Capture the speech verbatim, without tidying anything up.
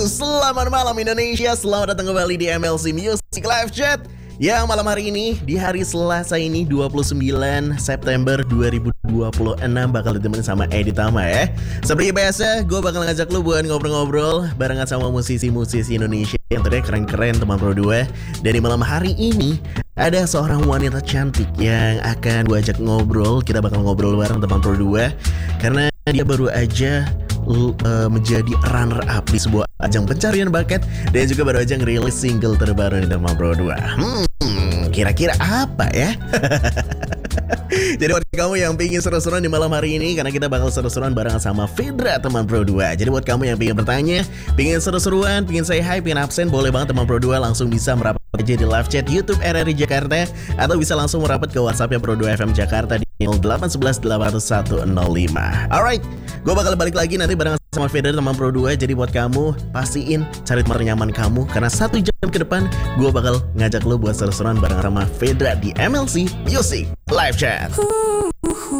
Selamat malam Indonesia, selamat datang kembali di M L C Music Live Chat. Yang malam hari ini, di hari Selasa ini dua puluh sembilan September dua ribu dua puluh enam bakal ditemenin sama Edi Tama ya. Seperti biasa, gue bakal ngajak lu buat ngobrol-ngobrol barengan sama musisi-musisi Indonesia yang ternyata keren-keren teman Pro dua. Dan di malam hari ini ada seorang wanita cantik yang akan gue ajak ngobrol. Kita bakal ngobrol bareng teman Pro dua karena dia baru aja uh, menjadi runner up di sebuah ajang pencarian bakat dan juga baru aja ngerilis single terbaru di teman Pro dua. Hmm, kira-kira apa ya? Jadi buat kamu yang pingin seru-seruan di malam hari ini, karena kita bakal seru-seruan bareng sama Fedra teman Pro dua. Jadi buat kamu yang pingin bertanya, pingin seru-seruan, pingin say hi, pingin absen, boleh banget teman Pro dua langsung bisa merapat aja di live chat YouTube R R I Jakarta, atau bisa langsung merapat ke WhatsApp-nya Pro dua F M Jakarta di nol delapan satu satu delapan nol satu nol lima. Alright, gue bakal balik lagi nanti bareng sama Fedra teman Pro dua. Jadi buat kamu, pastiin cari tempat nyaman kamu, karena satu jam ke depan gue bakal ngajak lo buat seru-seruan bareng sama Fedra di M L C Music Live Chat.